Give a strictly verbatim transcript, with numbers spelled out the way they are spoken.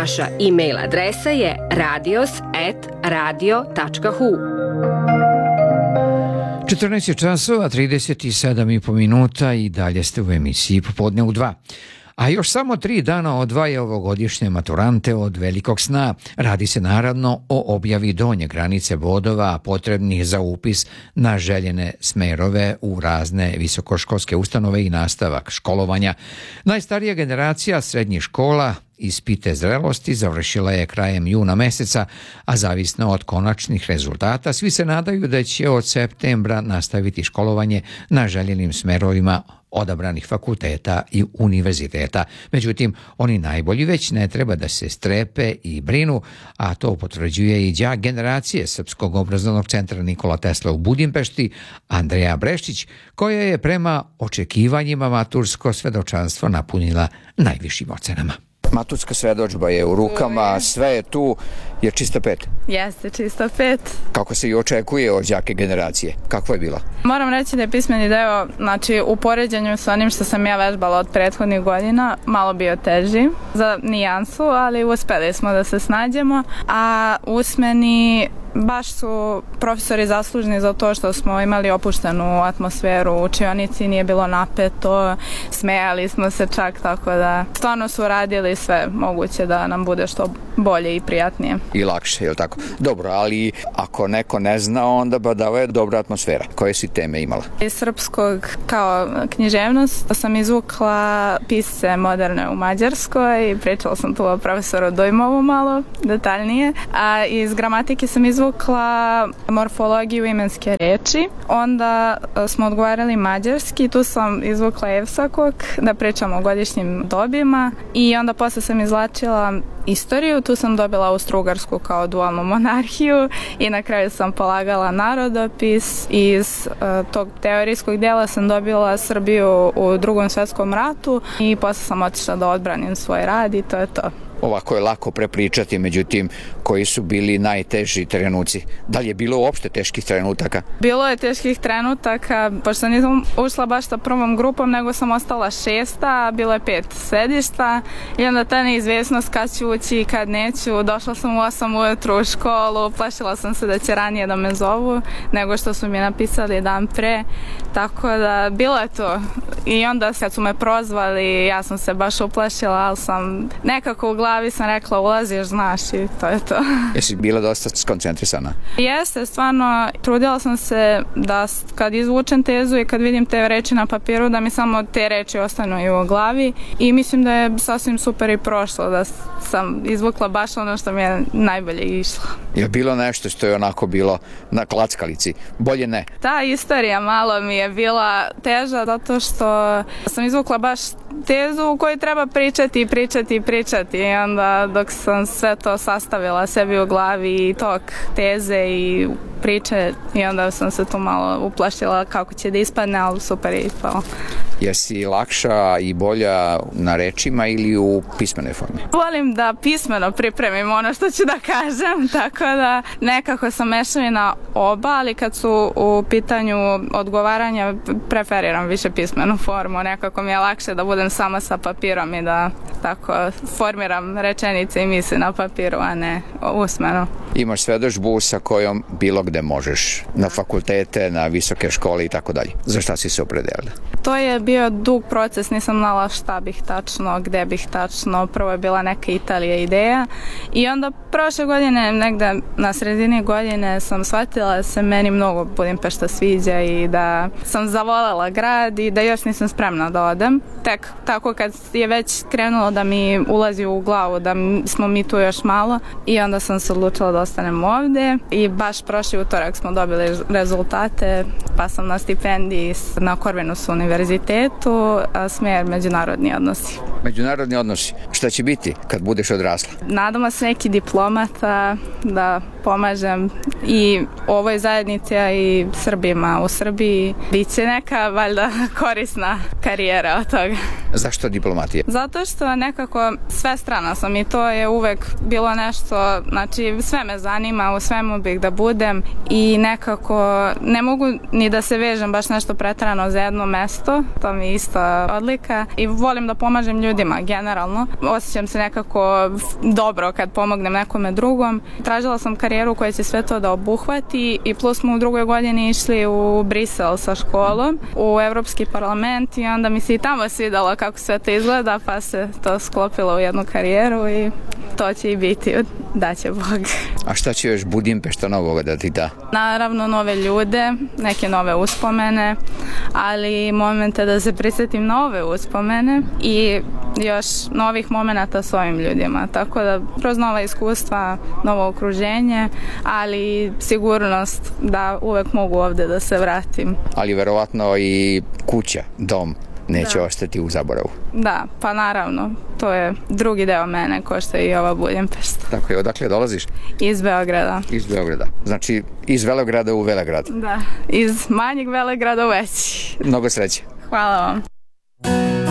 Naša e-mail adresa je radios at radio tačka hu. četrnaest je časova, trideset sedam i po minuta i dalje ste u emisiji Popodne u dva. A još samo tri dana odvaje ovogodišnje maturante od velikog sna. Radi se naravno o objavi donje granice bodova potrebnih za upis na željene smerove u razne visokoškolske ustanove i nastavak školovanja. Najstarija generacija srednjih škola ispite zrelosti završila je krajem juna meseca, a zavisno od konačnih rezultata svi se nadaju da će od septembra nastaviti školovanje na željenim smerovima odabranih fakulteta i univerziteta. Međutim, oni najbolji već ne treba da se strepe i brinu, a to potvrđuje i đak generacije Srpskog obrazovnog centra Nikola Tesla u Budimpešti, Andreja Breščić, koja je prema očekivanjima matursko svedočanstvo napunila najvišim ocenama. Maturska svedočba je u rukama, sve je tu, je čista pet. Jeste, čista pet. Kako se i očekuje od đake generacije? Kako je bilo? Moram reći da je pismeni deo, znači u poređenju sa onim što sam ja vežbala od prethodnih godina, malo bio teži za nijansu, ali uspeli smo da se snađemo, a usmeni baš su profesori zaslužni za to što smo imali opuštenu atmosferu u učionici, nije bilo napeto, smejali smo se čak, tako da stvarno su radili sve moguće da nam bude što bolje i prijatnije. I lakše, je li tako? Dobro, ali ako neko ne zna, onda badava je dobra atmosfera. Koje si teme imala? Iz srpskog kao književnost sam izvukla pisce moderne u Mađarskoj i pričala sam tu o profesoru Dojmovu malo detaljnije, a iz gramatike sam izvukla izvukla morfologiju imenske reči. Onda smo odgovarali mađarski, tu sam izvukla Evsakog, da pričamo o godišnjim dobima, i onda posle sam izvlačila istoriju, tu sam dobila Austro-Ugarsku kao dualnu monarhiju i na kraju sam polagala narodopis. Iz uh, tog teorijskog dela sam dobila Srbiju u Drugom svetskom ratu i posle sam otišla da odbranim svoj rad i to je to. Ovako je lako prepričati, međutim, koji su bili najteži trenuci? Da li je bilo uopšte teških trenutaka? Bilo je teških trenutaka, pošto nisam ušla baš sa prvom grupom, nego sam ostala šesta, bilo je pet sedišta i onda ta neizvesnost kad ću ući i kad neću. Došla sam u osam ujutru u školu, plašila sam se da će ranije da me zovu nego što su mi napisali dan pre, tako da bilo je to. I onda kad su me prozvali, ja sam se baš uplašila, ali sam nekako u glavi sam rekla ulaziš, znaš, i to je to. Jesi bila dosta skoncentrisana? Jeste, stvarno trudila sam se da kad izvučem tezu i kad vidim te reči na papiru da mi samo te reči ostanu i u glavi, i mislim da je sasvim super i prošlo, da sam izvukla baš ono što mi je najbolje išlo. Je bilo nešto što je onako bilo na klackalici? Bolje ne? Ta istorija malo mi je bila teža zato što sam izvukla baš tezu u kojoj treba pričati i pričati i pričati, i onda dok sam sve to sastavila sebi u glavi i tok teze i priče, i onda sam se tu malo uplašila kako će da ispadne, ali super je ispalo. Jesi lakša i bolja na rečima ili u pismenoj formi? Volim da pismeno pripremim ono što ću da kažem, tako da nekako sam mešavina oba, ali kad su u pitanju odgovaranja preferiram više pismenu formu, nekako mi je lakše da budem sama sa papirom i da tako formiram rečenice i misli na papiru, a ne usmeno. Imaš svedočbu sa kojom bilo gde možeš, na fakultete, na visoke škole i tako dalje. Za šta si se opredelila? To je bio dug proces, nisam znala šta bih tačno, gde bih tačno. Prvo je bila neka Italija ideja i onda prošle godine, negde na sredini godine, sam shvatila da se meni mnogo Budimpešta sviđa i da sam zavolela grad i da još nisam spremna da odem. Tek tako kad je već krenulo da mi ulazi u glavu da smo mi tu još malo, i onda sam se odlučila da ostanem ovde, i baš prošli utorak smo dobili rezultate, pa sam na stipendiji na Corvinusu univerzitetu, smer međunarodni odnosi. Međunarodni odnosi. Šta će biti kad budeš odrasla? Nadam se neki diplomata, da pomažem i ovoj zajednici, a i Srbima u Srbiji. Biće neka valjda korisna karijera od toga. Zašto diplomatija? Zato što nekako sve strana sam i to je uvek bilo nešto, znači sve me zanima, u svemu bih da budem, i nekako ne mogu ni da se vežem baš nešto pretrano za jedno mesto, to mi je isto odlika i volim da pomažem ljudima generalno. Osjećam se nekako dobro kad pomognem nekome drugom. Tražila sam karijeru koja će sve to da obuhvati i plus smo u drugoj godini išli u Brisel sa školom, u Evropski parlament i onda mi se i tamo svidalo kako sve to izgleda pa se to sklopilo u jednu karijeru i to će i biti, da će Bog. A šta će još Budimpešta novoga da ti da? Naravno nove ljude, neke nove uspomene, ali i momente da se prisjetim na ove uspomene i još novih momenata s ovim ljudima. Tako da kroz nova iskustva, novo okruženje, ali sigurnost da uvek mogu ovde da se vratim. Ali verovatno i kuća, dom neće da ostati u zaboravu. Da, pa naravno. To je drugi deo mene, ko što je i ova Budimpešta. Tako je, odakle dolaziš? Iz Beograda. Iz Beograda. Znači, iz Velegrada u Velegrad. Da, iz manjeg Velegrada u veći. Mnogo sreće. Hvala vam.